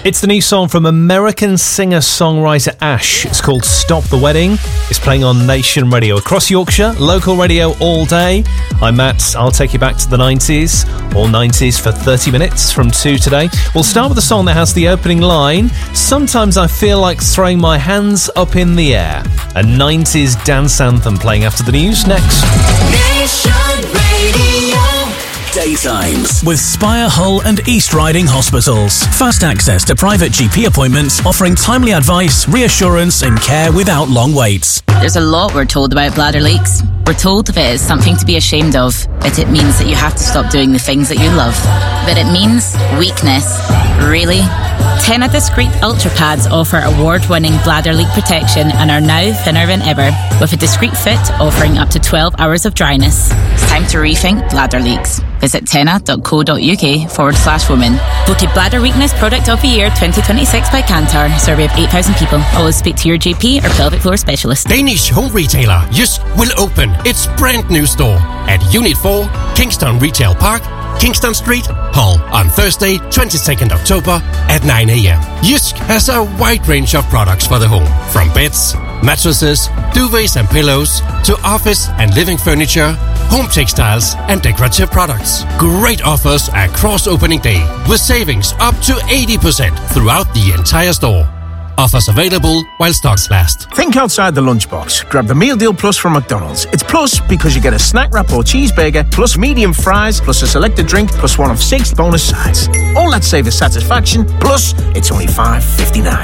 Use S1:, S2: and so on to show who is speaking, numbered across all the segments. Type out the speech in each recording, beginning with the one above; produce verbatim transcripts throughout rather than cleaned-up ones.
S1: It's the new song from American singer-songwriter Ash. It's called Stop the Wedding. It's playing on Nation Radio across Yorkshire, local radio all day. I'm Matt. I'll take you back to the nineties, all nineties for thirty minutes from two today. We'll start with a song that has the opening line, "Sometimes I feel like throwing my hands up in the air." A nineties dance anthem playing after the news next.
S2: Nation Radio. Daytimes
S3: with Spire, Hull and East Riding Hospitals. Fast access to private G P appointments, offering timely advice, reassurance and care without long waits.
S4: There's a lot we're told about bladder leaks. We're told that it's something to be ashamed of, that it means that you have to stop doing the things that you love. But it means weakness. Really? Tena Discreet Ultra Pads offer award-winning bladder leak protection and are now thinner than ever, with a discreet fit offering up to twelve hours of dryness. It's time to rethink bladder leaks. Visit tena.co.uk forward slash women. Voted Bladder Weakness Product of the Year twenty twenty-six by Kantar. Survey of eight thousand people. Always speak to your G P or pelvic floor specialist.
S5: Danish home retailer Jysk will open its brand new store at Unit four, Kingston Retail Park, Kingston Street, Hull, on Thursday, twenty-second October at nine a.m. Jysk has a wide range of products for the home, from beds, mattresses, duvets and pillows, to office and living furniture, home textiles and decorative products. Great offers across opening day, with savings up to eighty percent throughout the entire store. Offers available while stocks last.
S6: Think outside the lunchbox. Grab the Meal Deal Plus from McDonald's. It's plus because you get a snack wrap or cheeseburger, plus medium fries, plus a selected drink, plus one of six bonus sides. All that savor satisfaction, plus it's only five fifty-nine.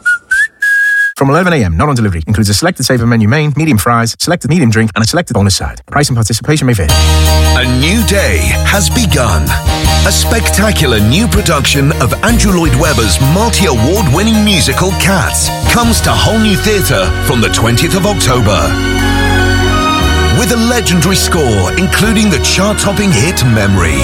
S6: From eleven a.m, not on delivery. Includes a selected saver menu main, medium fries, selected medium drink, and a selected bonus side. Price and participation may vary.
S7: A new day has begun. A spectacular new production of Andrew Lloyd Webber's multi-award-winning musical Cats comes to Whole New Theatre from the twentieth of October. With a legendary score, including the chart-topping hit Memory.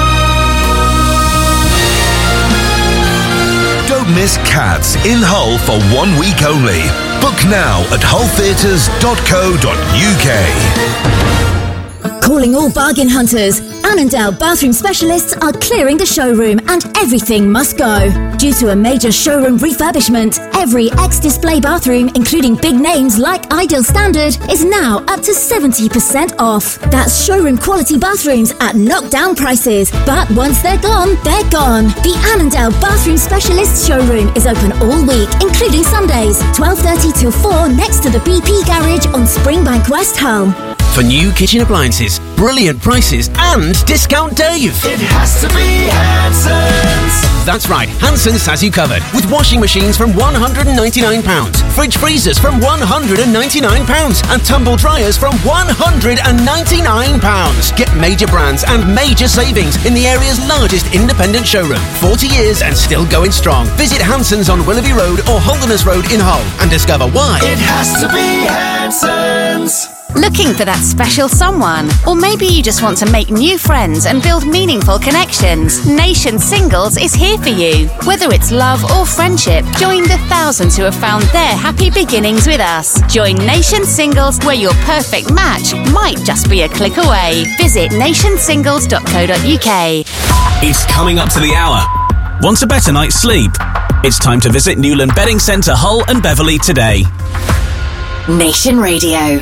S7: Don't miss Cats in Hull for one week only. Book now at hull theatres dot co dot uk.
S8: Calling all bargain hunters. Annandale Bathroom Specialists are clearing the showroom and everything must go. Due to a major showroom refurbishment, every ex-display bathroom, including big names like Ideal Standard, is now up to seventy percent off. That's showroom quality bathrooms at knockdown prices. But once they're gone, they're gone. The Annandale Bathroom Specialists showroom is open all week, including Sundays, twelve thirty till four next to the B P Garage on Springbank West Hull.
S3: For new kitchen appliances, brilliant prices and Discount Dave.
S2: It has to be Hanson's.
S3: That's right, Hanson's has you covered. With washing machines from one hundred ninety-nine pounds, fridge freezers from one hundred ninety-nine pounds, and tumble dryers from one hundred ninety-nine pounds. Get major brands and major savings in the area's largest independent showroom. forty years and still going strong. Visit Hanson's on Willoughby Road or Holderness Road in Hull and discover why.
S2: It has to be Hanson's.
S9: Looking for that special someone? Or maybe you just want to make new friends and build meaningful connections? Nation Singles is here for you. Whether it's love or friendship, join the thousands who have found their happy beginnings with us. Join Nation Singles, where your perfect match might just be a click away. Visit nation singles dot co dot uk.
S3: It's coming up to the hour. Want a better night's sleep? It's time to visit Newland Bedding Centre, Hull and Beverley today.
S9: Nation Radio.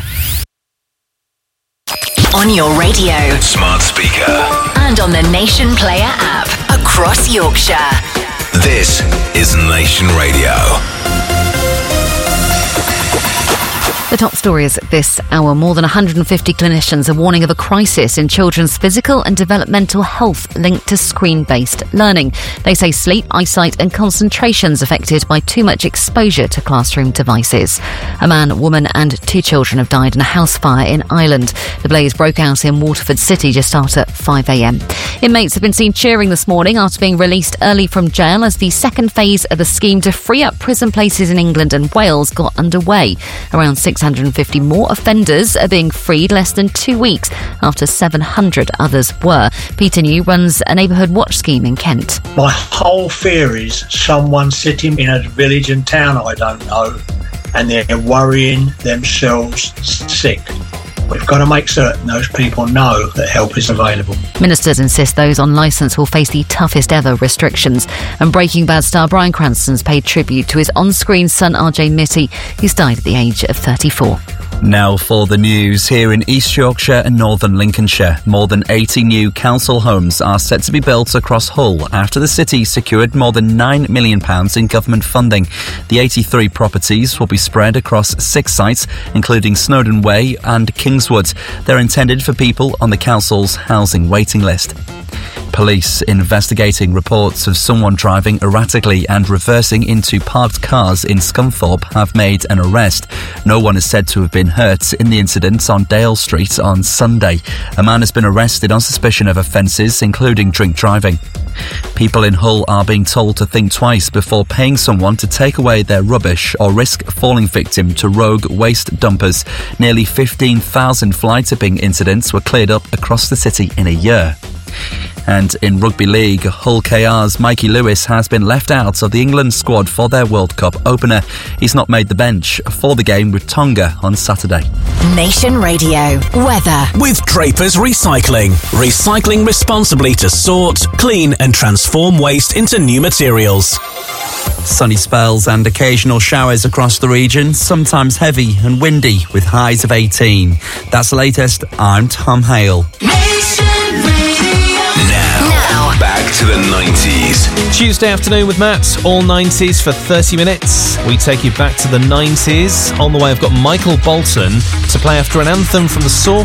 S9: On your radio,
S7: Smart speaker,
S9: and on the Nation Player app across Yorkshire.
S7: This is Nation Radio.
S10: The top stories this hour. More than one hundred fifty clinicians are warning of a crisis in children's physical and developmental health linked to screen-based learning. They say sleep, eyesight and concentration's affected by too much exposure to classroom devices. A man, woman and two children have died in a house fire in Ireland. The blaze broke out in Waterford City just after five a.m. Inmates have been seen cheering this morning after being released early from jail as the second phase of the scheme to free up prison places in England and Wales got underway. Around six hundred fifty more offenders are being freed less than two weeks after seven hundred others were. Peter New runs a neighbourhood watch scheme in Kent.
S11: My whole fear is someone sitting in a village and town I don't know and they're worrying themselves sick. We've got to make certain those people know that help is available.
S10: Ministers insist those on licence will face the toughest ever restrictions. And Breaking Bad star Bryan Cranston's paid tribute to his on-screen son R J Mitty, who's died at the age of thirty-four.
S12: Now for the news. Here in East Yorkshire and northern Lincolnshire, more than eighty new council homes are set to be built across Hull after the city secured more than nine million pounds in government funding. The eighty-three properties will be spread across six sites, including Snowdon Way and Kingswood. They're intended for people on the council's housing waiting list. Police investigating reports of someone driving erratically and reversing into parked cars in Scunthorpe have made an arrest. No one is said to have been hurt in the incident on Dale Street on Sunday. A man has been arrested on suspicion of offences, including drink driving. People in Hull are being told to think twice before paying someone to take away their rubbish or risk falling victim to rogue waste dumpers. Nearly fifteen thousand fly tipping incidents were cleared up across the city in a year. And in Rugby League, Hull K R's Mikey Lewis has been left out of the England squad for their World Cup opener. He's not made the bench for the game with Tonga on Saturday.
S13: Nation Radio weather
S14: with Drapers Recycling. Recycling responsibly to sort, clean and transform waste into new materials.
S12: Sunny spells and occasional showers across the region, sometimes heavy and windy with highs of eighteen. That's the latest. I'm Tom Hale.
S7: Back to the nineties.
S1: Tuesday afternoon with Matt, all nineties for thirty minutes. We take you back to the nineties. On the way, I've got Michael Bolton to play after an anthem from the Saw